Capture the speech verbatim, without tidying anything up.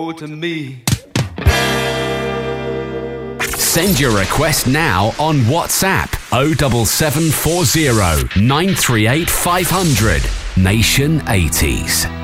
to me. Send your request now on WhatsApp oh double seven four oh nine three eight five hundred. Nation eighties.